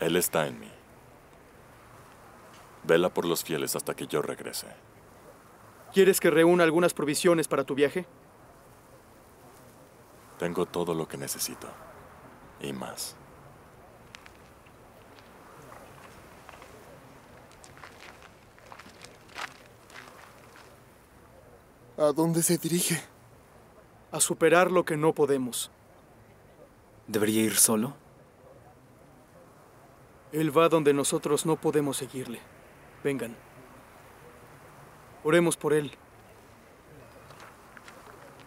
Él está en mí. Vela por los fieles hasta que yo regrese. ¿Quieres que reúna algunas provisiones para tu viaje? Tengo todo lo que necesito. Y más. ¿A dónde se dirige? A superar lo que no podemos. ¿Debería ir solo? Él va donde nosotros no podemos seguirle. Vengan. Oremos por él.